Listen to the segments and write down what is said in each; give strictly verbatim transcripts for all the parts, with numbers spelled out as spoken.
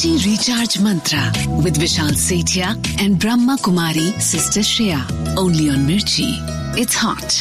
Mirchi Recharge Mantra with Vishal Sethia and Brahma Kumari Sister Shreya. Only on Mirchi. It's hot.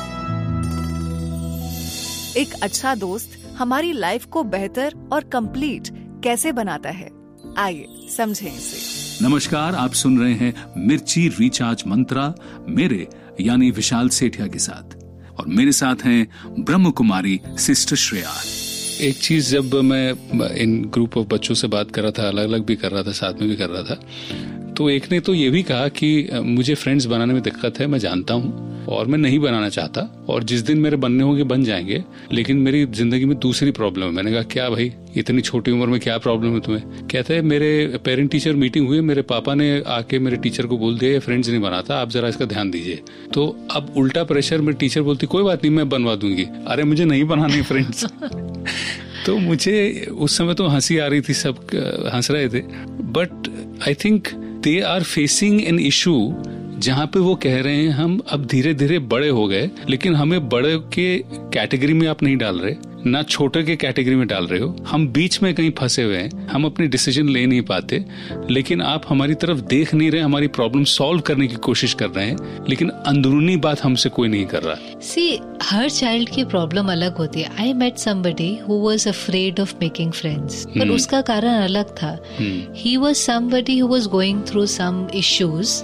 एक अच्छा दोस्त हमारी life को बेहतर और कंप्लीट कैसे बनाता है, आइए समझें इसे। नमस्कार, आप सुन रहे हैं मिर्ची रिचार्ज मंत्रा मेरे यानी विशाल सेठिया के साथ, और मेरे साथ हैं ब्रह्म कुमारी सिस्टर श्रेया। एक चीज जब मैं इन ग्रुप ऑफ बच्चों से बात कर रहा था, अलग अलग भी कर रहा था, साथ में भी कर रहा था, तो एक ने तो ये भी कहा कि मुझे फ्रेंड्स बनाने में दिक्कत है, मैं जानता हूँ और मैं नहीं बनाना चाहता, और जिस दिन मेरे बनने होंगे बन जाएंगे, लेकिन मेरी जिंदगी में दूसरी प्रॉब्लम है। मैंने कहा क्या भाई, इतनी छोटी उम्र में क्या प्रॉब्लम है तुम्हें? कहते हैं मेरे पेरेंट टीचर मीटिंग हुई, मेरे पापा ने आके मेरे टीचर को बोल दिया फ्रेंड्स नहीं बनाता, आप जरा इसका ध्यान दीजिए। तो अब उल्टा प्रेशर में टीचर बोलती कोई बात नहीं मैं बनवा दूंगी, अरे मुझे नहीं बनाने फ्रेंड्स। तो मुझे उस समय तो हंसी आ रही थी, सब हंस रहे थे, but I think they are facing an issue जहाँ पे वो कह रहे हैं हम अब धीरे धीरे बड़े हो गए, लेकिन हमें बड़े के कैटेगरी में आप नहीं डाल रहे, ना छोटे के कैटेगरी में डाल रहे हो, हम बीच में कहीं फंसे हुए हैं, हम अपने डिसीजन ले नहीं पाते, लेकिन आप हमारी तरफ देख नहीं रहे, हमारी प्रॉब्लम सॉल्व करने की कोशिश कर रहे हैं, लेकिन अंदरूनी बात हमसे कोई नहीं कर रहा। सी, हर चाइल्ड की प्रॉब्लम अलग होती है। I met somebody who was afraid of making friends, पर hmm. उसका कारण अलग था। He was somebody who was going through some issues,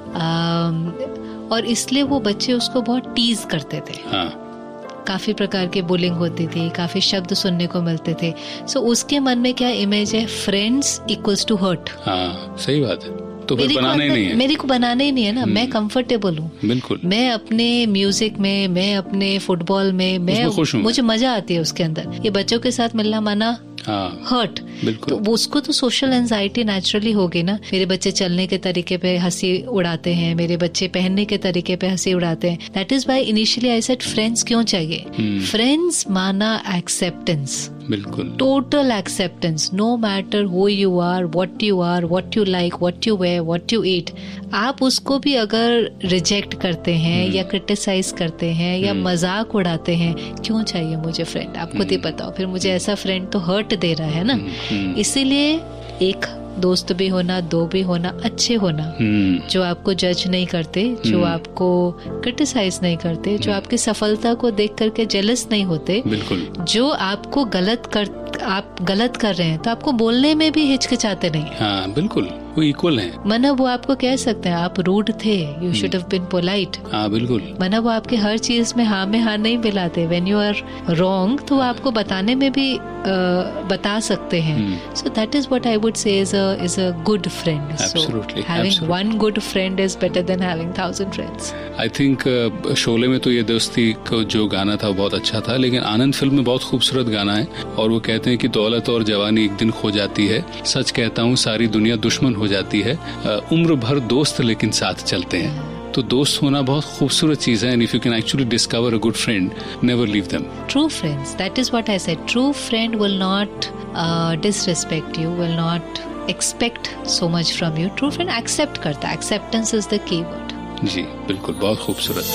और इसलिए वो बच्चे उसको बहुत टीज करते थे। हाँ. काफी प्रकार की बुलिंग होती थी, काफी शब्द सुनने को मिलते थे। सो so, उसके मन में क्या इमेज है, फ्रेंड्स इक्वल्स टू हर्ट। हाँ, सही बात है। तो फिर बनाना ही नहीं है, मेरे को बनाना ही नहीं है ना। मैं कंफर्टेबल हूँ, बिल्कुल। मैं अपने म्यूजिक में, मैं अपने फुटबॉल में, मैं मुझे मजा आती है उसके अंदर। ये बच्चों के साथ मिलना माना हर्ट, तो उसको तो सोशल एंजाइटी नेचुरली होगी ना। मेरे बच्चे चलने के तरीके पे हंसी उड़ाते हैं, मेरे बच्चे पहनने के तरीके पे हंसी उड़ाते हैं। That is why initially I said friends क्यों चाहिए। फ्रेंड्स माना एक्सेप्टेंस, बिल्कुल total acceptance, no matter who you are, what you are, what you like, what you where, what you eat. आप उसको भी अगर रिजेक्ट करते हैं या क्रिटिसाइज करते हैं या मजाक उड़ाते हैं, क्यों चाहिए मुझे फ्रेंड? आप खुद ही बताओ। फिर मुझे ऐसा फ्रेंड तो हर्ट दे रहा है ना। इसीलिए एक दोस्त भी होना, दो भी होना, अच्छे होना, जो आपको जज नहीं करते, जो आपको क्रिटिसाइज नहीं करते, जो आपकी सफलता को देख करके जेलस नहीं होते, बिल्कुल, जो आपको गलत कर आप गलत कर रहे हैं तो आपको बोलने में भी हिचकिचाते नहीं। हाँ, बिल्कुल, वो इक्वल है। मना वो आपको कह सकते हैं आप रूड थे, you should have been polite. हाँ, बिल्कुल। मना वो आपके हर चीज में हाँ में हाँ नहीं मिलाते। व्हेन यू आर रॉन्ग तो आपको बताने में भी आ, बता सकते हैं। So that is what I would say is a is a good friend. So having one good friend is better than having thousand friends. I think Sholay में तो ये दोस्ती को जो गाना था वो बहुत अच्छा था, लेकिन आनंद फिल्म में बहुत खूबसूरत गाना है, और वो कहते हैं कि दौलत और जवानी एक दिन खो जाती है, सच कहता हूँ सारी दुनिया दुश्मन हो जाती है, उम्र भर दोस्त लेकिन साथ चलते हैं। तो दोस्त होना बहुत खूबसूरत चीज है, and if you can actually discover a good friend, never leave them. True friends, that is what I said. True friend will not uh, disrespect you, will not expect so much from you. True friend accept करता है. Acceptance is the key word. जी, बिल्कुल, बहुत खूबसूरत।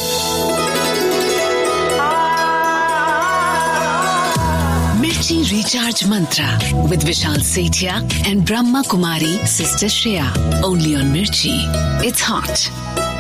Mirchi Recharge Mantra with Vishal Sethia and Brahma Kumari Sister Shreya. Only on Mirchi. It's hot.